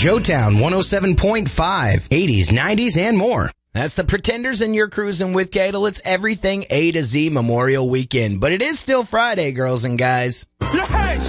Joetown 107.5, 80s, 90s, and more. That's the Pretenders, and you're cruising with Cadle. It's everything A to Z Memorial Weekend, but it is still Friday, girls and guys. Yeah!